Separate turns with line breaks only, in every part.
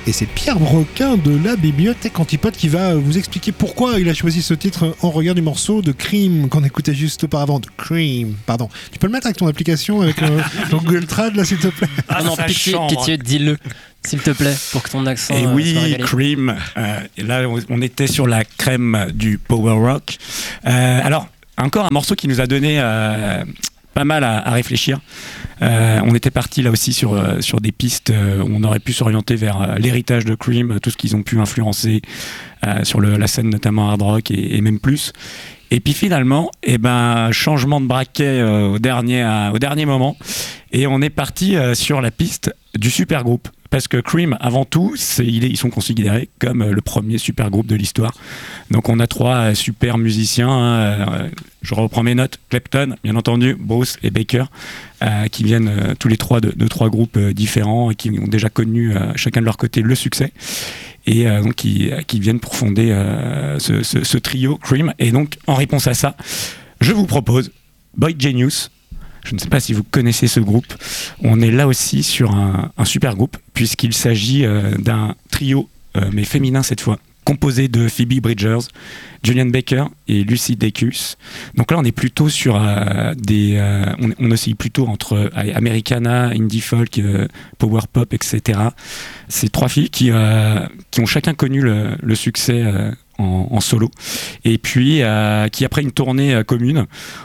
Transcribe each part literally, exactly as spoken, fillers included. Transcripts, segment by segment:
Et c'est Pierre Broquin de la Bibliothèque Antipode qui va vous expliquer pourquoi il a choisi ce titre en regard du morceau de Cream qu'on écoutait juste auparavant. De Cream, pardon. Tu peux le mettre avec ton application, avec euh, ton Google Trad là, s'il te plaît.
Ah non, pitié, pitié, dis-le, s'il te plaît, pour que ton accent.
Et
euh,
oui,
soit régalé.
Cream. Euh, et là, on était sur la crème du power rock. Euh, alors, encore un morceau qui nous a donné euh, pas mal à, à réfléchir. Euh, on était parti là aussi sur, euh, sur des pistes euh, où on aurait pu s'orienter vers euh, l'héritage de Cream, tout ce qu'ils ont pu influencer euh, sur le, la scène notamment hard rock et, et même plus. Et puis finalement, eh ben, changement de braquet euh, au, dernier, euh, au dernier moment, et on est parti euh, sur la piste du super groupe. Parce que Cream, avant tout, c'est, il est, ils sont considérés comme euh, le premier super groupe de l'histoire. Donc on a trois euh, super musiciens, hein, euh, je reprends mes notes, Clapton, bien entendu, Bruce et Baker, euh, qui viennent euh, tous les trois de, de trois groupes euh, différents et qui ont déjà connu euh, chacun de leur côté le succès. Et euh, donc qui, qui viennent pour fonder euh, ce, ce, ce trio Cream. Et donc en réponse à ça, je vous propose Boy Genius. Je ne sais pas si vous connaissez ce groupe. On est là aussi sur un, un super groupe, puisqu'il s'agit euh, d'un trio, euh, mais féminin cette fois, composé de Phoebe Bridgers, Julian Baker et Lucy Dacus. Donc là, on est plutôt sur euh, des... Euh, on, on oscille plutôt entre euh, Americana, indie folk, euh, power pop, et cetera. Ces trois filles qui, euh, qui ont chacun connu le, le succès euh, en, en solo. Et puis, euh, qui après une tournée euh, commune,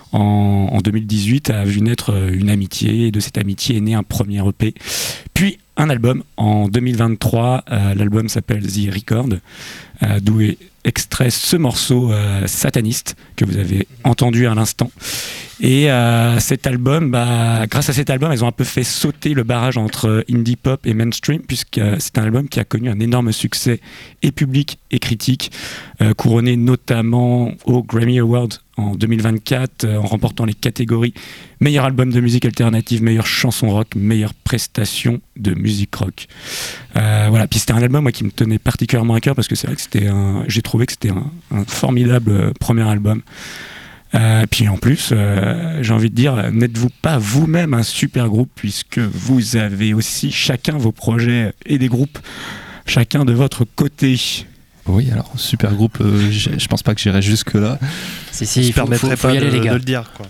en, en deux mille dix-huit, a vu naître euh, une amitié. Et de cette amitié est né un premier E P. Puis, un album en deux mille vingt-trois. Euh, l'album s'appelle The Record, euh, d'où est extrait ce morceau euh, Sataniste que vous avez entendu à l'instant. Et euh, cet album, bah, grâce à cet album, elles ont un peu fait sauter le barrage entre indie pop et mainstream, puisque euh, c'est un album qui a connu un énorme succès et public et critique, euh, couronné notamment aux Grammy Awards en deux mille vingt-quatre, euh, en remportant les catégories meilleur album de musique alternative, meilleure chanson rock, meilleure prestation de musique rock. Euh, voilà. Puis c'était un album moi, qui me tenait particulièrement à cœur parce que c'est vrai que c'était un, j'ai trouvé que c'était un, un formidable euh, premier album. Euh, puis en plus, euh, j'ai envie de dire, n'êtes-vous pas vous-même un super groupe puisque vous avez aussi chacun vos projets et des groupes, chacun de votre côté.
Oui, alors super groupe, euh, je pense pas que j'irai jusque là.
Si si, il
je
faut,
permettrais
faut, faut
pas
y aller
de,
les gars.
de le dire quoi.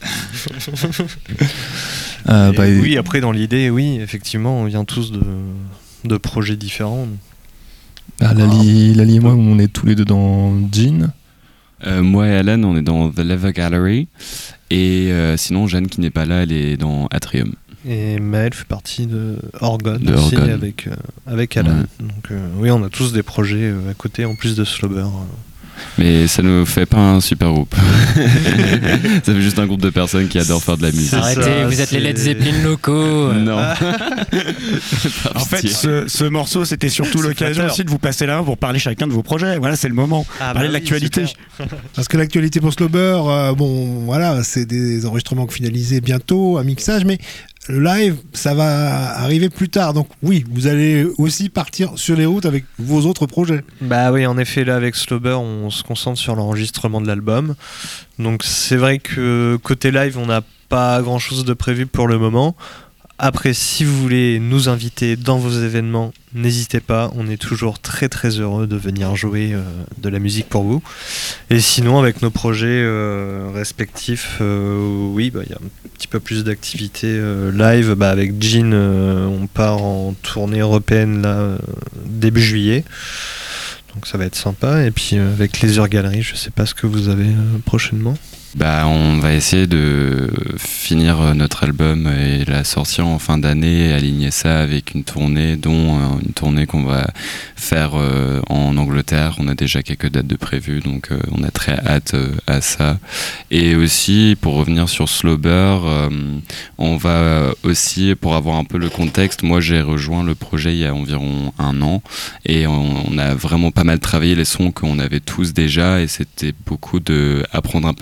euh, bah,
oui, après dans l'idée, oui, effectivement, on vient tous de, de projets différents.
Ah, Lali, Lali et moi, on est tous les deux dans Jean.
Euh, moi et Alan, on est dans The Lever Gallery. Et euh, sinon, Jeanne, qui n'est pas là, elle est dans Atrium.
Et Maël fait partie de Orgone
de
aussi,
Orgone.
avec, euh, avec Alan.
Ouais.
Donc euh, oui, on a tous des projets euh, à côté, en plus de Slobber. Euh.
Mais ça ne fait pas un super groupe. Ça fait juste un groupe de personnes qui adorent faire de la musique.
Arrêtez,
ça,
vous êtes
c'est...
les Led Zeppelin locaux.
Non.
En fait, ce, ce morceau, c'était surtout
C'est
l'occasion
flatteur.
aussi de vous passer là pour parler chacun de vos projets. Voilà, c'est le moment.
Ah,
Parler
bah
de
oui,
l'actualité.
super.
Parce que l'actualité pour Slobber, euh, bon, voilà, c'est des enregistrements finalisés bientôt, un mixage, mais le live, ça va arriver plus tard. Donc oui, vous allez aussi partir sur les routes avec vos autres projets.
Bah oui, en effet, là avec Slobber, on se concentre sur l'enregistrement de l'album. Donc c'est vrai que côté live, on n'a pas grand chose de prévu pour le moment. Après, si vous voulez nous inviter dans vos événements, n'hésitez pas, on est toujours très très heureux de venir jouer euh, de la musique pour vous. Et sinon, avec nos projets euh, respectifs, euh, oui, bah, y a un petit peu plus d'activité euh, live. Bah, avec Jean, euh, on part en tournée européenne là, euh, début juillet. Donc ça va être sympa. Et puis euh, avec Laser Gallery, je sais pas ce que vous avez euh, prochainement.
Bah, on va essayer de finir notre album et la sortir en fin d'année et aligner ça avec une tournée, dont euh, une tournée qu'on va faire euh, en Angleterre. On a déjà quelques dates de prévues, donc euh, on a très hâte euh, à ça. Et aussi, pour revenir sur Slobber, euh, on va aussi, pour avoir un peu le contexte, moi j'ai rejoint le projet il y a environ un an et on, on a vraiment pas mal travaillé les sons qu'on avait tous déjà et c'était beaucoup de apprendre un peu la musique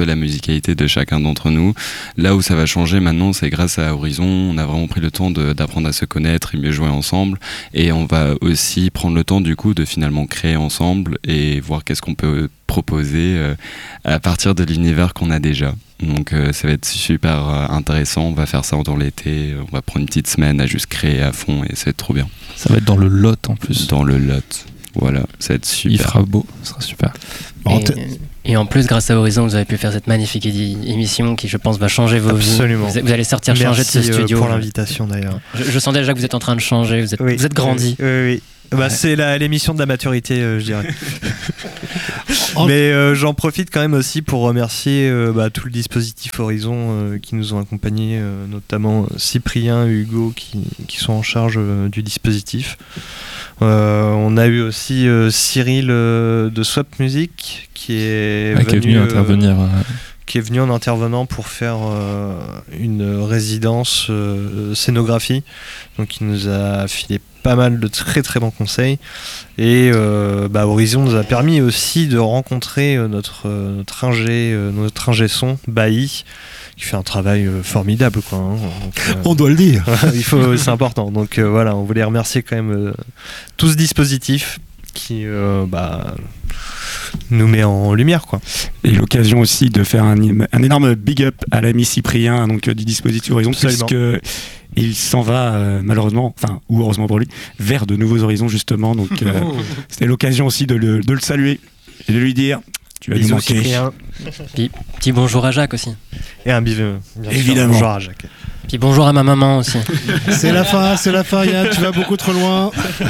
musicalité de chacun d'entre nous. Là où ça va changer maintenant, c'est grâce à Horizon, on a vraiment pris le temps de, d'apprendre à se connaître et mieux jouer ensemble, et on va aussi prendre le temps du coup de finalement créer ensemble et voir qu'est-ce qu'on peut proposer euh, à partir de l'univers qu'on a déjà. Donc euh, ça va être super euh, intéressant, on va faire ça dans l'été, on va prendre une petite semaine à juste créer à fond et ça va être trop bien.
Ça va être dans le Lot en plus.
Dans le Lot, voilà, ça va être super.
Il fera beau, ça sera super.
Bon,
Et, et en plus, grâce à Horizon, vous avez pu faire cette magnifique édi- émission qui, je pense, va changer vos
Absolument.
vies. Vous, vous allez sortir
Merci
changer de ce
euh,
studio.
pour l'invitation d'ailleurs.
Je, je sens déjà que vous êtes en train de changer, vous êtes,
Oui.
vous êtes grandi.
Oui, oui, oui. Bah,
Ouais.
c'est la, l'émission de la maturité, euh, je dirais.
En-
Mais euh, j'en profite quand même aussi pour remercier euh, bah, tout le dispositif Horizon euh, qui nous ont accompagnés, euh, notamment Cyprien et Hugo qui, qui sont en charge euh, du dispositif. Euh, on a eu aussi euh, Cyril euh, de Swap Music qui est,
Ah, qui est venu
euh,
intervenir. euh,
qui est venu en intervenant pour faire euh, une résidence euh, scénographie. Donc il nous a filé pas mal de très très bons conseils. Et euh, bah, Horizon nous a permis aussi de rencontrer euh, notre, euh, notre, ingé, euh, notre ingé son, Bailly, qui fait un travail euh, formidable. Quoi, hein. Donc, euh,
On doit le dire.
il faut, c'est important. Donc euh, voilà, on voulait remercier quand même euh, tout ce dispositif qui euh, bah, nous met en lumière, quoi.
Et l'occasion aussi de faire un, im- un énorme big up à l'ami Cyprien, donc euh, du dispositif Horizon,
Absolument.
puisque il s'en va euh, malheureusement, enfin ou heureusement pour lui, vers de nouveaux horizons justement. Donc euh, c'était l'occasion aussi de le, de le saluer et de lui dire tu vas nous
Bisous
manquer.
Cyprien.
Petit bonjour à Jacques aussi.
Et un bisou, bien sûr.
Évidemment.
Bonjour à Jacques.
Puis bonjour à ma maman aussi.
C'est la fin, c'est la fin, Yann, tu vas beaucoup trop loin.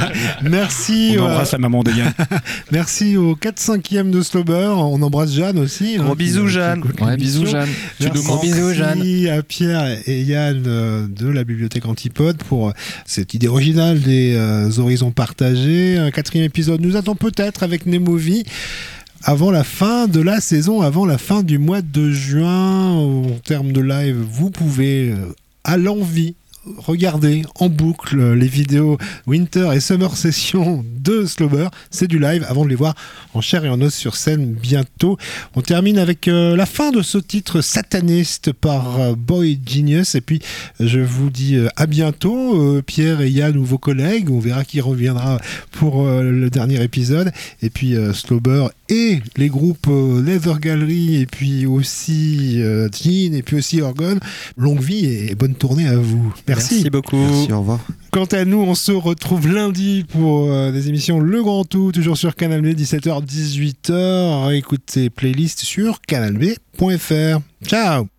Merci.
On
euh,
embrasse la maman de Yann.
Merci au quatre cinquième de Slobber. On embrasse Jeanne aussi.
Gros
hein, qui-
bisous,
qui
Jeanne.
écoute
Ouais,
l'émission.
bisous Jeanne.
Merci
nous manques. Bisous, Jeanne.
à Pierre et Yann euh, de la bibliothèque Antipode pour euh, cette idée originale des euh, horizons partagés. Un quatrième épisode nous attend peut-être avec Nemovie avant la fin de la saison, avant la fin du mois de juin. En termes de live, vous pouvez euh, à l'envie regarder en boucle les vidéos Winter et Summer Session de Slobber. C'est du live avant de les voir en chair et en os sur scène bientôt. On termine avec euh, la fin de ce titre sataniste par euh, Boy Genius. Et puis je vous dis euh, à bientôt, euh, Pierre et Yann ou vos collègues. On verra qui reviendra pour euh, le dernier épisode. Et puis euh, Slobber et les groupes euh, Leather Gallery et puis aussi euh, Jean et puis aussi Orgone. Longue vie et bonne tournée à vous. Merci.
Merci beaucoup.
Merci, au revoir.
Quant à nous, on se retrouve lundi pour euh, des émissions Le Grand Tout, toujours sur Canal B, dix-sept heures dix-huit heures. Écoutez playlist sur canal b point f r. Ciao.